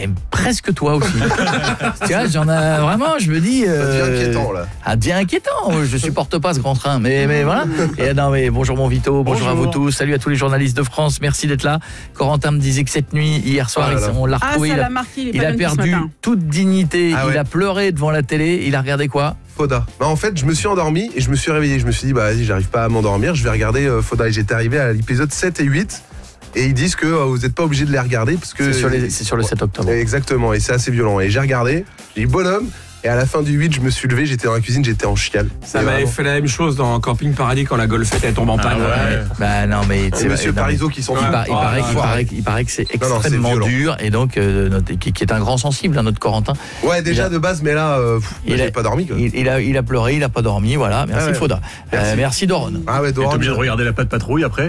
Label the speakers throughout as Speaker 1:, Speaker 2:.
Speaker 1: mais presque toi aussi. Tu vois, j'en ai vraiment, je me dis...
Speaker 2: Ça devient inquiétant, là.
Speaker 1: Ah, bien inquiétant, je supporte pas ce grand train, mais voilà. Et non, mais bonjour mon Vito, bonjour à vous tous, salut à tous les journalistes de France, merci d'être là. Corentin me disait que cette nuit, hier soir, on l'a retrouvé,
Speaker 3: ça l'a marqué,
Speaker 1: il a perdu toute dignité, il a pleuré devant la télé, il a regardé quoi ?
Speaker 2: Foda. Non, en fait, je me suis endormi et je me suis réveillé. Je me suis dit, bah vas-y, j'arrive pas à m'endormir, je vais regarder Foda. Et j'étais arrivé à l'épisode 7 et 8. Et ils disent que vous n'êtes pas obligé de les regarder parce que
Speaker 1: c'est sur le 7 octobre.
Speaker 2: Exactement, et c'est assez violent. Et j'ai regardé, j'ai dit bonhomme. Et à la fin du 8, je me suis levé, j'étais dans la cuisine, j'étais en chiale.
Speaker 4: Ça m'avait fait la même chose dans Camping Paradis quand la golfette elle tombe en panne.
Speaker 1: Bah non, mais
Speaker 2: c'est Monsieur Parizeau qui s'en
Speaker 1: il paraît que c'est extrêmement dur et donc qui est un grand sensible, notre Corentin.
Speaker 2: Ouais, déjà de base, mais là, il n'a pas dormi.
Speaker 1: Il a pleuré, il n'a pas dormi, voilà. Merci Foda. Merci Doron.
Speaker 2: Ah ouais, Doron.
Speaker 5: T'es obligé de regarder la Patte Patrouille après.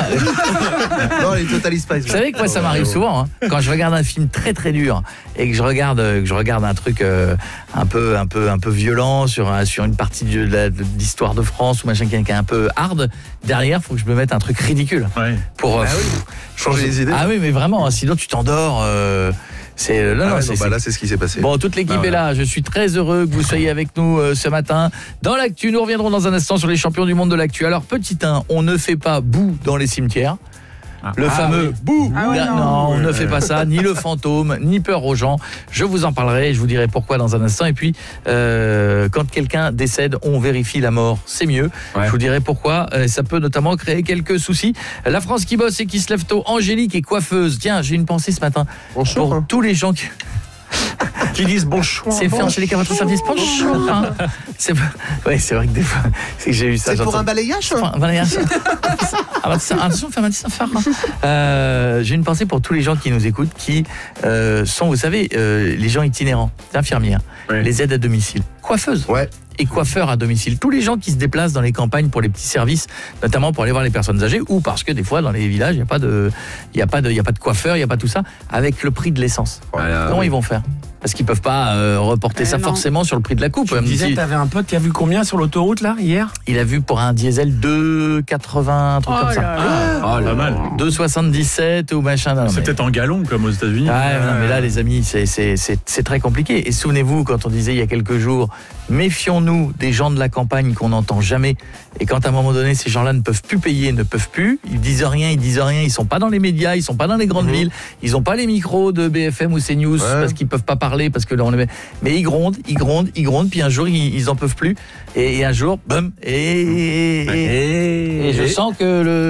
Speaker 2: Non, les Total Spice.
Speaker 1: Vous savez que moi ça m'arrive souvent, quand je regarde un film très très dur et que je regarde un truc un peu violent sur une partie de l'histoire de France ou machin qui est un peu hard, derrière il faut que je me mette un truc ridicule pour
Speaker 2: changer les idées.
Speaker 1: Ah oui, mais vraiment, sinon tu t'endors.
Speaker 2: Là c'est ce qui s'est passé.
Speaker 1: Bon, toute l'équipe est là. Je suis très heureux que vous soyez avec nous ce matin. Dans l'actu, nous reviendrons dans un instant sur les champions du monde de l'actu. Alors, petit 1, on ne fait pas boue dans les cimetières. Le fameux bouh. Non, on ne fait pas ça, ni le fantôme, ni peur aux gens. Je vous en parlerai et je vous dirai pourquoi dans un instant. Et puis, quand quelqu'un décède, on vérifie la mort. C'est mieux. Je vous dirai pourquoi. Ça peut notamment créer quelques soucis. La France qui bosse et qui se lève tôt. Angélique est coiffeuse. Tiens, j'ai une pensée ce matin pour tous les gens qui disent bonjour. C'est fait Angélique à votre service. Bonjour. C'est vrai que des fois c'est que j'ai eu ça.
Speaker 2: C'est pour un balayage.
Speaker 1: Un balayage. Attention, j'ai une pensée pour tous les gens qui nous écoutent, qui sont, vous savez, les gens itinérants, les infirmières, les aides à domicile, coiffeuses. Et coiffeurs à domicile, tous les gens qui se déplacent dans les campagnes pour les petits services, notamment pour aller voir les personnes âgées, ou parce que des fois dans les villages il y a pas de coiffeur, il y a pas tout ça, avec le prix de l'essence. Comment ils vont faire ? Parce qu'ils peuvent pas reporter ça forcément sur le prix de la coupe.
Speaker 4: Tu me disais que t'avais un pote qui a vu combien sur l'autoroute là hier ?
Speaker 1: Il a vu pour un diesel 2,80, un truc comme ça.
Speaker 5: Pas mal.
Speaker 1: 2,77 ou machin.
Speaker 5: C'est peut-être en gallons comme aux États-Unis.
Speaker 1: Non, mais là les amis, c'est très compliqué. Et souvenez-vous quand on disait il y a quelques jours, méfions-nous des gens de la campagne qu'on n'entend jamais. Et quand à un moment donné ces gens-là ne peuvent plus payer, ils disent rien, ils sont pas dans les médias, ils sont pas dans les grandes villes, ils ont pas les micros de BFM ou CNews parce qu'ils peuvent pas parler parce que là on les met. Mais ils grondent, puis un jour ils en peuvent plus et un jour bum et je sens que